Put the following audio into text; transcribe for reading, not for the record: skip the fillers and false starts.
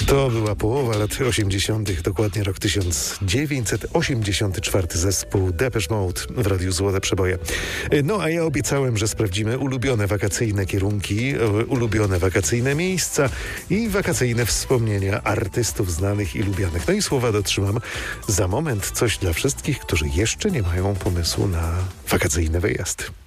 To była połowa lat 80., dokładnie rok 1984. Zespół Depeche Mode w Radiu Złote Przeboje. No a ja obiecałem, że sprawdzimy ulubione wakacyjne kierunki, ulubione wakacyjne miejsca i wakacyjne wspomnienia artystów znanych i lubianych. No i słowa dotrzymam. Za moment coś dla wszystkich, którzy jeszcze nie mają pomysłu na wakacyjny wyjazd.